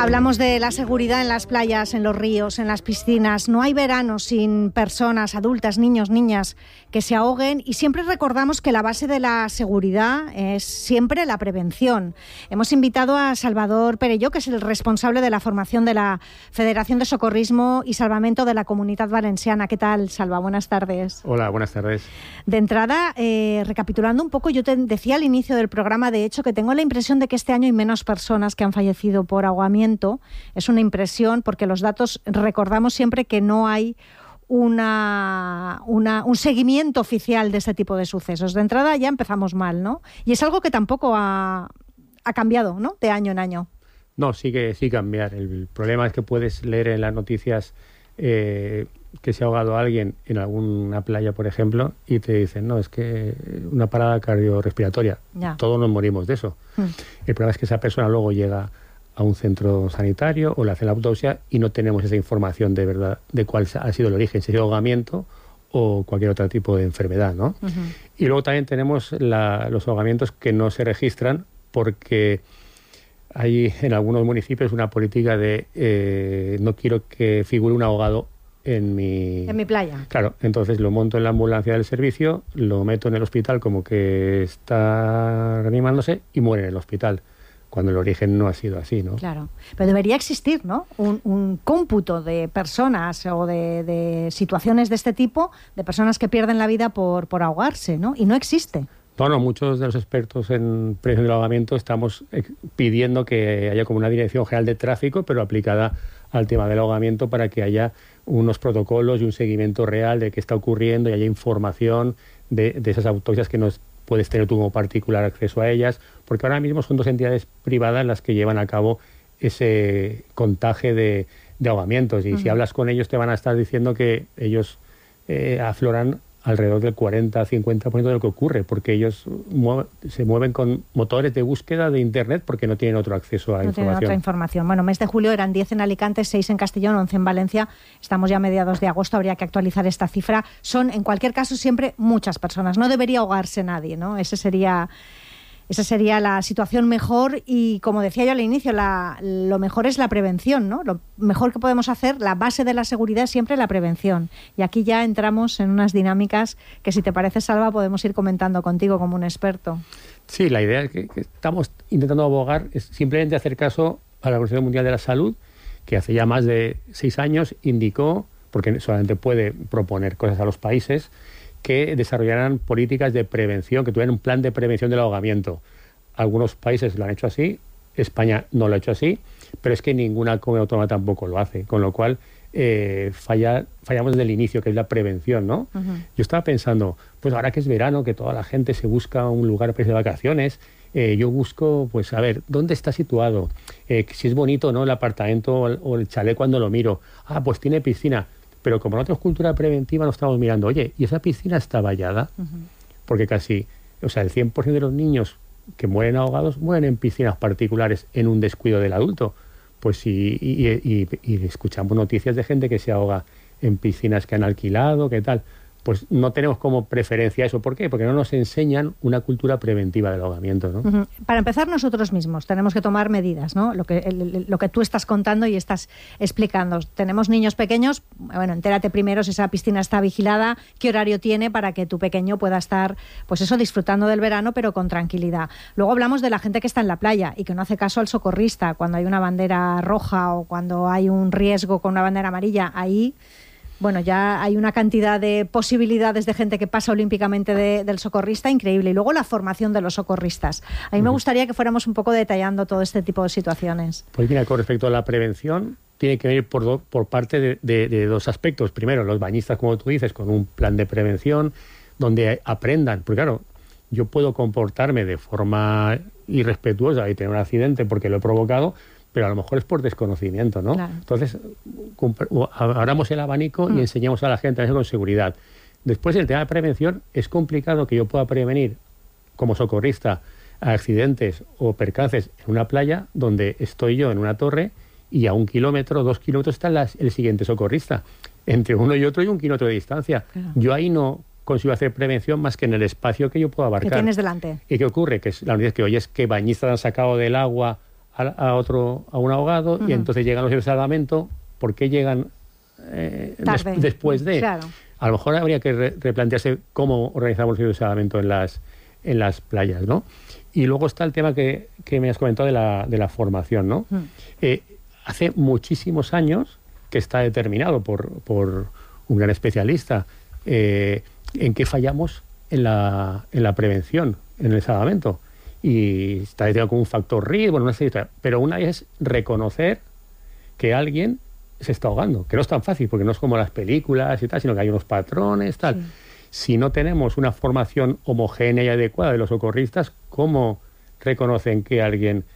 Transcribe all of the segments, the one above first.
Hablamos de la seguridad en las playas, en los ríos, en las piscinas. No hay verano sin personas, adultas, niños, niñas, que se ahoguen, y siempre recordamos que la base de la seguridad es siempre la prevención. Hemos invitado a Salvador Perelló, que es el responsable de la formación de la Federación de Socorrismo y Salvamento de la Comunitat Valenciana. ¿Qué tal, Salva? Buenas tardes. Hola, buenas tardes. De entrada, recapitulando un poco, yo te decía al inicio del programa, de hecho, que tengo la impresión de que este año hay menos personas que han fallecido por ahogamiento. Es una impresión, porque los datos, recordamos siempre que no hay un seguimiento oficial de este tipo de sucesos. De entrada ya empezamos mal, ¿no? Y es algo que tampoco ha cambiado, ¿no?, de año en año. No, sí cambiar. El problema es que puedes leer en las noticias que se ha ahogado alguien en alguna playa, por ejemplo, y te dicen, no, es que una parada cardiorrespiratoria. Ya. Todos nos morimos de eso. El problema es que esa persona luego llega a un centro sanitario o le hacen la autopsia y no tenemos esa información de verdad de cuál ha sido el origen, si es ahogamiento o cualquier otro tipo de enfermedad, ¿no? Y luego también tenemos los ahogamientos que no se registran porque hay en algunos municipios una política de no quiero que figure un ahogado en mi playa. Claro, entonces lo monto en la ambulancia del servicio, lo meto en el hospital como que está reanimándose y muere en el hospital, cuando el origen no ha sido así, ¿no? Claro, pero debería existir, ¿no?, un cómputo de personas o de situaciones de este tipo, de personas que pierden la vida por ahogarse, ¿no? Y no existe. Bueno, muchos de los expertos en prevención del ahogamiento estamos pidiendo que haya como una dirección general de tráfico, pero aplicada al tema del ahogamiento, para que haya unos protocolos y un seguimiento real de qué está ocurriendo y haya información de esas autopsias que nos puedes tener tú como particular acceso a ellas, porque ahora mismo son dos entidades privadas las que llevan a cabo ese contaje de ahogamientos, y si hablas con ellos te van a estar diciendo que ellos afloran alrededor del 40-50% de lo que ocurre, porque ellos se mueven con motores de búsqueda de Internet porque no tienen otro acceso a información. No tienen otra información. Bueno, mes de julio eran 10 en Alicante, 6 en Castellón, 11 en Valencia. Estamos ya a mediados de agosto, habría que actualizar esta cifra. Son, en cualquier caso, siempre muchas personas. No debería ahogarse nadie, ¿no? Esa sería la situación mejor, y como decía yo al inicio, lo mejor es la prevención, ¿no? Lo mejor que podemos hacer, la base de la seguridad es siempre la prevención. Y aquí ya entramos en unas dinámicas que, si te parece, Salva, podemos ir comentando contigo como un experto. Sí, la idea que estamos intentando abogar es simplemente hacer caso a la Organización Mundial de la Salud, que hace ya más de 6 años indicó, porque solamente puede proponer cosas a los países, que desarrollaran políticas de prevención, que tuvieran un plan de prevención del ahogamiento. Algunos países lo han hecho así, España no lo ha hecho así, pero es que ninguna comunidad autónoma tampoco lo hace, con lo cual fallamos desde el inicio, que es la prevención, ¿no? Yo estaba pensando, pues ahora que es verano, que toda la gente se busca un lugar para irse de vacaciones, yo busco, pues a ver, ¿dónde está situado? Si es bonito, ¿no?, el apartamento o el chalet cuando lo miro. Ah, pues tiene piscina. Pero como no tenemos cultura preventiva, no estamos mirando, oye, ¿y esa piscina está vallada? Porque casi, el 100% de los niños que mueren ahogados mueren en piscinas particulares en un descuido del adulto. Pues sí, y escuchamos noticias de gente que se ahoga en piscinas que han alquilado, ¿qué tal? Pues no tenemos como preferencia eso. ¿Por qué? Porque no nos enseñan una cultura preventiva del ahogamiento, ¿no? Para empezar, nosotros mismos tenemos que tomar medidas, ¿no? Lo que tú estás contando y estás explicando. Tenemos niños pequeños, bueno, entérate primero si esa piscina está vigilada, qué horario tiene, para que tu pequeño pueda estar, pues eso, disfrutando del verano, pero con tranquilidad. Luego hablamos de la gente que está en la playa y que no hace caso al socorrista cuando hay una bandera roja o cuando hay un riesgo con una bandera amarilla. Ahí, bueno, ya hay una cantidad de posibilidades de gente que pasa olímpicamente del socorrista increíble. Y luego la formación de los socorristas. A mí me gustaría que fuéramos un poco detallando todo este tipo de situaciones. Pues mira, con respecto a la prevención, tiene que venir por parte de dos aspectos. Primero, los bañistas, como tú dices, con un plan de prevención donde aprendan. Porque claro, yo puedo comportarme de forma irrespetuosa y tener un accidente porque lo he provocado, pero a lo mejor es por desconocimiento, ¿no? Claro. Entonces, abramos el abanico y enseñamos a la gente a hacer con seguridad. Después, el tema de prevención, es complicado que yo pueda prevenir, como socorrista, accidentes o percances en una playa donde estoy yo en una torre y a 1 kilómetro, 2 kilómetros está el siguiente socorrista. Entre uno y otro hay 1 kilómetro de distancia. Claro. Yo ahí no consigo hacer prevención más que en el espacio que yo puedo abarcar. ¿Qué tienes delante? ¿Y qué ocurre? Que la única que oye es que bañistas han sacado del agua a un ahogado y entonces llegan los servicios de salvamento. ¿Por qué llegan después de? Claro. A lo mejor habría que replantearse cómo organizamos los servicios de salvamento en las playas, ¿no? Y luego está el tema que me has comentado de la formación, ¿no? Hace muchísimos años que está determinado por un gran especialista en qué fallamos en la prevención, en el salvamento. Y está determinado como un factor riesgo, bueno, una serie, pero una es reconocer que alguien se está ahogando, que no es tan fácil, porque no es como las películas y tal, sino que hay unos patrones, tal. Sí. Si no tenemos una formación homogénea y adecuada de los socorristas, ¿cómo reconocen que alguien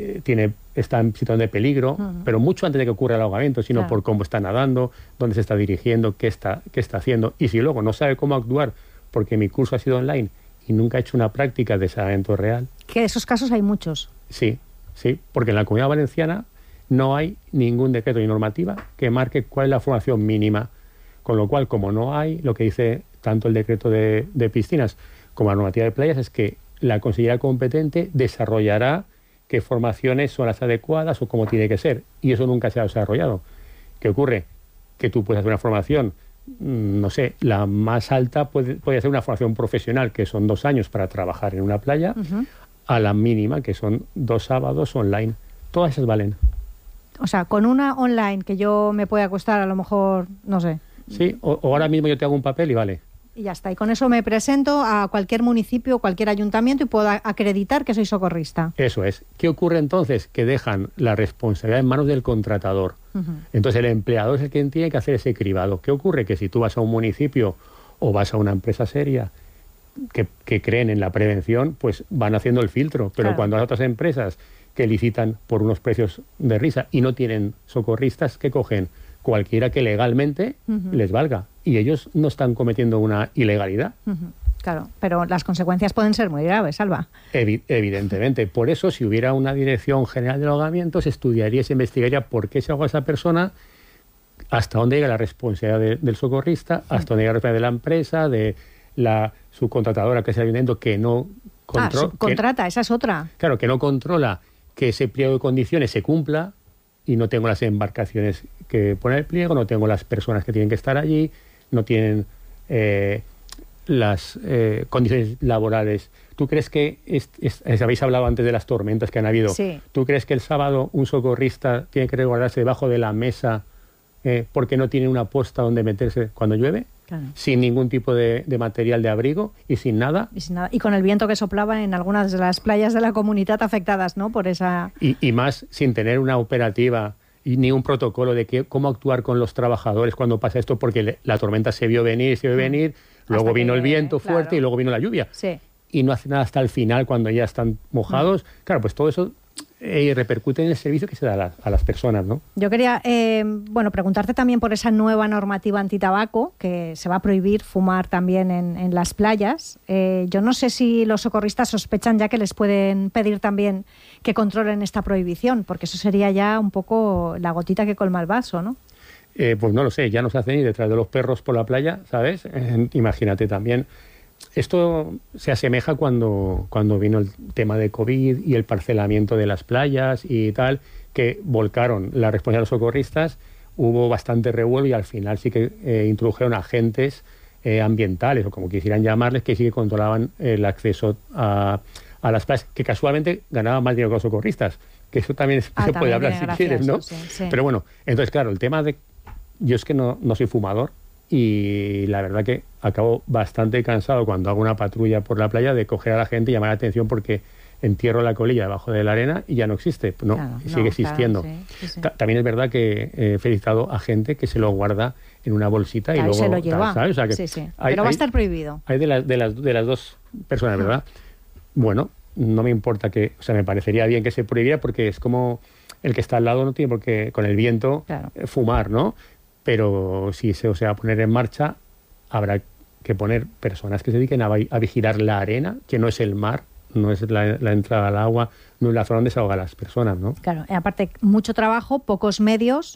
está en situación de peligro? Pero mucho antes de que ocurra el ahogamiento, sino por cómo está nadando, dónde se está dirigiendo, qué está haciendo. Y si luego no sabe cómo actuar, porque mi curso ha sido online y nunca he hecho una práctica de salvamento real. Que de esos casos hay muchos. Sí, porque en la Comunidad Valenciana no hay ningún decreto ni normativa que marque cuál es la formación mínima. Con lo cual, como no hay, lo que dice tanto el decreto de piscinas como la normativa de playas es que la consejería competente desarrollará qué formaciones son las adecuadas o cómo tiene que ser. Y eso nunca se ha desarrollado. ¿Qué ocurre? Que tú puedes hacer una formación, no sé, la más alta puede ser una formación profesional, que son 2 años para trabajar en una playa, a la mínima, que son 2 sábados online. Todas esas valen. O sea, con una online que yo me pueda costar a lo mejor, no sé. Sí, o ahora mismo yo te hago un papel y vale. Y ya está. Y con eso me presento a cualquier municipio, cualquier ayuntamiento y puedo acreditar que soy socorrista. Eso es. ¿Qué ocurre entonces? Que dejan la responsabilidad en manos del contratador. Entonces el empleador es el que tiene que hacer ese cribado. ¿Qué ocurre? Que si tú vas a un municipio o vas a una empresa seria que creen en la prevención, pues van haciendo el filtro. Pero cuando hay otras empresas que licitan por unos precios de risa y no tienen socorristas, ¿qué cogen? Cualquiera que legalmente les valga. Y ellos no están cometiendo una ilegalidad. Claro, pero las consecuencias pueden ser muy graves, Alba. Evidentemente. Por eso, si hubiera una dirección general de ahogamiento, se estudiaría, se investigaría por qué se ahoga esa persona, hasta dónde llega la responsabilidad del socorrista, hasta dónde llega la responsabilidad de la empresa, de la subcontratadora que es el ayuntamiento que no controla. Subcontrata, esa es otra. Claro, que no controla que ese pliego de condiciones se cumpla. Y no tengo las embarcaciones que poner el pliego, no tengo las personas que tienen que estar allí, no tienen las condiciones laborales. ¿Tú crees que, habéis hablado antes de las tormentas que han habido, sí. ¿Tú crees que el sábado un socorrista tiene que resguardarse debajo de la mesa porque no tiene una posta donde meterse cuando llueve? Claro. Sin ningún tipo de material de abrigo y sin nada. Y con el viento que soplaba en algunas de las playas de la comunidad afectadas, ¿no? Por esa... Y más sin tener una operativa y ni un protocolo de cómo actuar con los trabajadores cuando pasa esto, porque la tormenta se vio venir, luego vino el viento fuerte y luego vino la lluvia. Sí. Y no hace nada hasta el final cuando ya están mojados. Claro, pues todo eso repercute en el servicio que se da a las personas, ¿no? Yo quería preguntarte también por esa nueva normativa antitabaco, que se va a prohibir fumar también en las playas. Yo no sé si los socorristas sospechan ya que les pueden pedir también que controlen esta prohibición, porque eso sería ya un poco la gotita que colma el vaso, ¿no? Pues no lo sé, ya no se hace ni detrás de los perros por la playa, ¿sabes? Imagínate también. Esto se asemeja cuando vino el tema de COVID y el parcelamiento de las playas y tal, que volcaron la responsabilidad de los socorristas, hubo bastante revuelo y al final sí que introdujeron agentes ambientales, o como quisieran llamarles, que sí que controlaban el acceso a las playas, que casualmente ganaban más dinero que los socorristas, que eso también se puede hablar si quieres, ¿no? Sí. Pero bueno, entonces claro, el tema de... Yo es que no soy fumador, y la verdad que acabo bastante cansado cuando hago una patrulla por la playa de coger a la gente y llamar la atención porque entierro la colilla debajo de la arena y ya no existe, sigue existiendo. Claro, sí. También es verdad que he felicitado a gente que se lo guarda en una bolsita y luego se lo lleva. ¿sabes? O sea que pero va a estar prohibido. Hay de las dos personas, ¿verdad? Bueno, no me importa me parecería bien que se prohibiera porque es como el que está al lado no tiene por qué con el viento fumar, ¿no? Pero si se va a poner en marcha, habrá que poner personas que se dediquen a vigilar la arena, que no es el mar, no es la entrada al agua, no es la zona donde se ahogan las personas, ¿no? Claro, y aparte, mucho trabajo, pocos medios,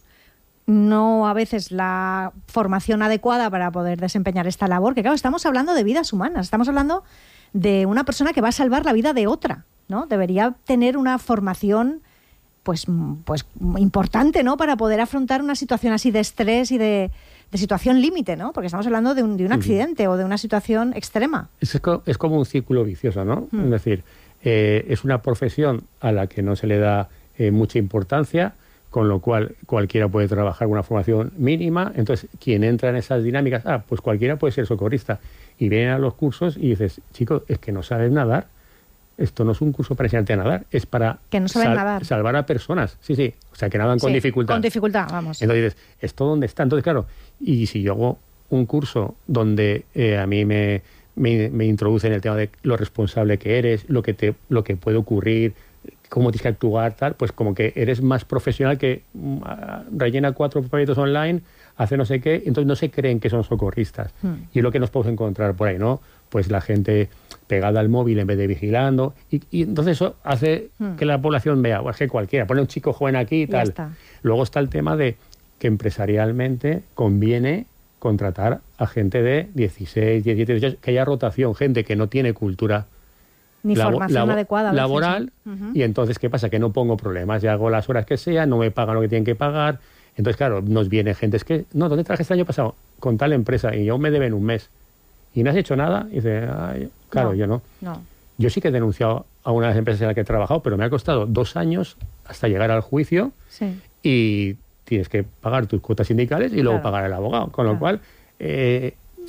no a veces la formación adecuada para poder desempeñar esta labor, que claro, estamos hablando de vidas humanas, estamos hablando de una persona que va a salvar la vida de otra, ¿no? Debería tener una formación pues importante, ¿no? Para poder afrontar una situación así de estrés y de situación límite, ¿no? Porque estamos hablando de un accidente o de una situación extrema. Es como un círculo vicioso, ¿no? Es decir, es una profesión a la que no se le da mucha importancia, con lo cual cualquiera puede trabajar con una formación mínima. Entonces, quien entra en esas dinámicas, pues cualquiera puede ser socorrista. Y vienen a los cursos y dices, chico, es que no sabes nadar. Esto no es un curso para enseñarte a nadar, es para que no saben nadar. Salvar a personas. Sí. O sea, que nadan con dificultad. Con dificultad, vamos. Entonces dices, ¿esto dónde está? Entonces, claro, y si yo hago un curso donde a mí me introducen el tema de lo responsable que eres, lo que puede ocurrir, cómo tienes que actuar, tal, pues como que eres más profesional que rellena 4 papelitos online, hace no sé qué, entonces no se creen que son socorristas. Y es lo que nos podemos encontrar por ahí, ¿no? Pues la gente pegada al móvil en vez de vigilando, y entonces eso hace que la población vea, es que cualquiera, pone un chico joven aquí y tal. Luego está el tema de que empresarialmente conviene contratar a gente de 16, 17, 18, que haya rotación, gente que no tiene cultura ni formación adecuada laboral, y entonces ¿qué pasa? Que no pongo problemas, ya hago las horas que sea, no me pagan lo que tienen que pagar. Entonces, claro, nos viene gente, es que, no, ¿dónde trabajas el año pasado? Con tal empresa, y aún me deben un mes. ¿Y no has hecho nada? Y dice, claro, yo no. Yo sí que he denunciado a una de las empresas en las que he trabajado, pero me ha costado 2 años hasta llegar al juicio, y tienes que pagar tus cuotas sindicales y luego pagar al abogado. Con lo cual, es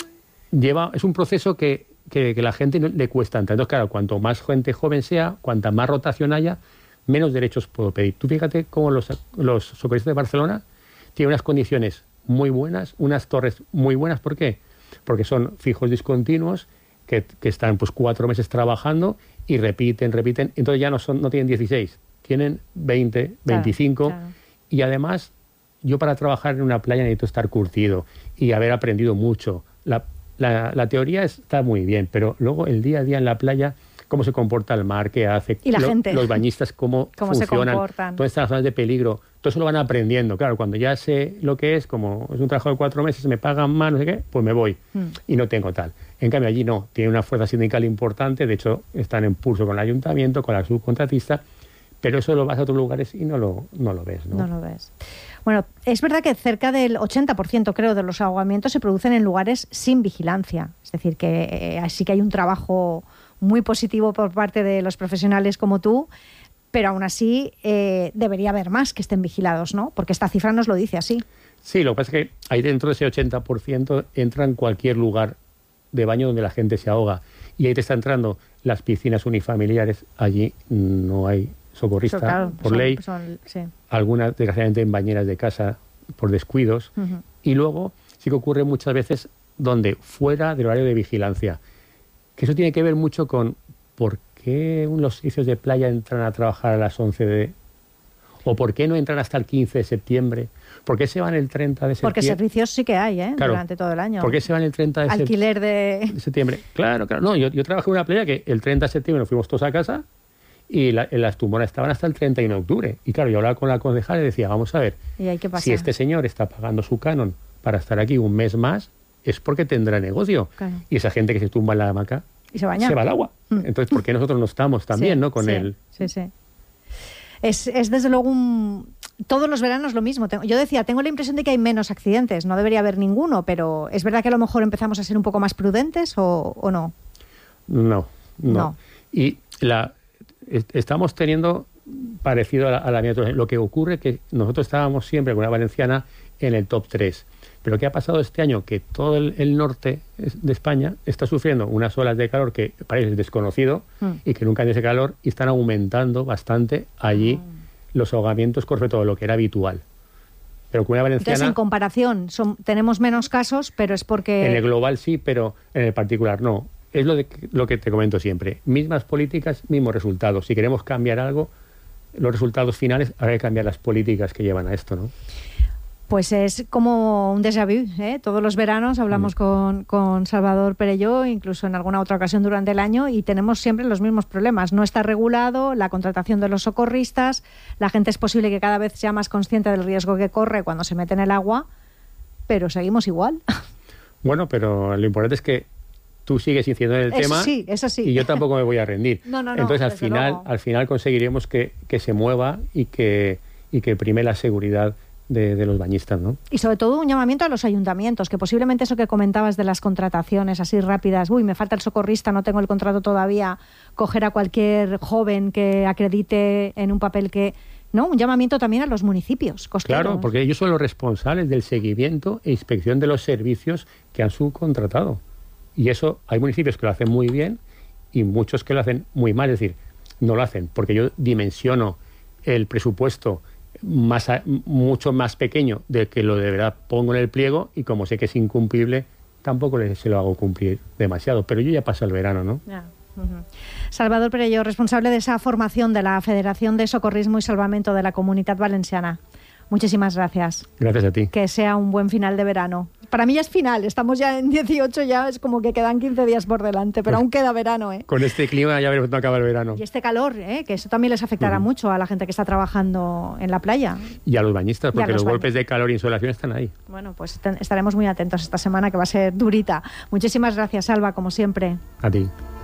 un proceso que la gente le cuesta. Entonces, claro, cuanto más gente joven sea, cuanta más rotación haya, menos derechos puedo pedir. Tú fíjate cómo los socorristas de Barcelona tienen unas condiciones muy buenas, unas torres muy buenas. ¿Por qué? Porque son fijos discontinuos que están pues 4 meses trabajando y repiten. Entonces ya no tienen 16, tienen 20, 25. Claro. Y además, yo para trabajar en una playa necesito estar curtido y haber aprendido mucho. La teoría está muy bien, pero luego el día a día en la playa, cómo se comporta el mar, qué hace, y la gente, los bañistas, cómo funcionan, se comportan, todas estas zonas de peligro, todo eso lo van aprendiendo. Claro, cuando ya sé lo que es, como es un trabajo de 4 meses, me pagan más, no sé qué, pues me voy y no tengo tal. En cambio allí no, tiene una fuerza sindical importante, de hecho están en pulso con el ayuntamiento, con la subcontratista, pero eso lo vas a otros lugares y no lo ves, ¿no? No lo ves. Bueno, es verdad que cerca del 80%, creo, de los ahogamientos se producen en lugares sin vigilancia. Es decir, que sí que hay un trabajo muy positivo por parte de los profesionales como tú, pero aún así debería haber más que estén vigilados, ¿no? Porque esta cifra nos lo dice así. Sí, lo que pasa es que ahí dentro de ese 80% entra en cualquier lugar de baño donde la gente se ahoga. Y ahí te está entrando las piscinas unifamiliares. Allí no hay socorrista, claro, por ley. Sí. Algunas, desgraciadamente, en bañeras de casa por descuidos. Y luego sí que ocurre muchas veces donde fuera del horario de vigilancia. Que eso tiene que ver mucho con por qué los servicios de playa entran a trabajar a las 11 o por qué no entran hasta el 15 de septiembre. ¿Por qué se van el 30 de septiembre? Porque servicios sí que hay, claro, durante todo el año. ¿Por qué se van el 30 de Alquiler de septiembre? Claro. No, yo trabajé en una playa que el 30 de septiembre nos fuimos todos a casa y las tumoras estaban hasta el 31 de octubre. Y claro, yo hablaba con la concejal y decía, vamos a ver, si este señor está pagando su canon para estar aquí un mes más, es porque tendrá negocio. Claro. Y esa gente que se tumba en la hamaca y se baña, se va al agua. Entonces, ¿por qué nosotros no estamos también, ¿no? Con él. Sí. Es desde luego todos los veranos lo mismo. Yo decía, tengo la impresión de que hay menos accidentes, no debería haber ninguno, pero ¿es verdad que a lo mejor empezamos a ser un poco más prudentes o no? No. Y estamos teniendo parecido a la mía. Lo que ocurre es que nosotros estábamos siempre con una valenciana en el top 3. Pero ¿qué ha pasado este año? Que todo el norte de España está sufriendo unas olas de calor que parece desconocido y que nunca hay ese calor, y están aumentando bastante allí los ahogamientos con respecto a lo que era habitual. Pero con una valenciana... Entonces, en comparación, tenemos menos casos, pero es porque... En el global sí, pero en el particular no. Es lo que te comento siempre. Mismas políticas, mismos resultados. Si queremos cambiar algo, los resultados finales, habrá que cambiar las políticas que llevan a esto, ¿no? Pues es como un déjà vu, ¿eh? Todos los veranos hablamos con Salvador Perelló, incluso en alguna otra ocasión durante el año, y tenemos siempre los mismos problemas. No está regulado la contratación de los socorristas, la gente es posible que cada vez sea más consciente del riesgo que corre cuando se mete en el agua, pero seguimos igual. Bueno, pero lo importante es que tú sigues insistiendo en el tema eso sí. y yo tampoco me voy a rendir. No, Entonces al final conseguiremos que se mueva y que prime la seguridad de los bañistas, ¿no? Y sobre todo un llamamiento a los ayuntamientos, que posiblemente eso que comentabas de las contrataciones así rápidas, me falta el socorrista, no tengo el contrato todavía, coger a cualquier joven que acredite en un papel que... ¿no? Un llamamiento también a los municipios costeros. Claro, porque ellos son los responsables del seguimiento e inspección de los servicios que han subcontratado. Y eso hay municipios que lo hacen muy bien y muchos que lo hacen muy mal. Es decir, no lo hacen porque yo dimensiono el presupuesto mucho más pequeño de que lo de verdad pongo en el pliego, y como sé que es incumplible, tampoco se lo hago cumplir demasiado. Pero yo ya paso el verano, ¿no? Ya. Salvador Perelló, responsable de esa formación de la Federación de Socorrismo y Salvamento de la Comunitat Valenciana. Muchísimas gracias. Gracias a ti. Que sea un buen final de verano. Para mí ya es final, estamos ya en 18, ya es como que quedan 15 días por delante, pero aún queda verano, ¿eh? Con este clima ya veremos cuándo acaba el verano. Y este calor, que eso también les afectará mucho a la gente que está trabajando en la playa. Y a los bañistas, porque los golpes de calor y insolación están ahí. Bueno, pues estaremos muy atentos esta semana, que va a ser durita. Muchísimas gracias, Alba, como siempre. A ti.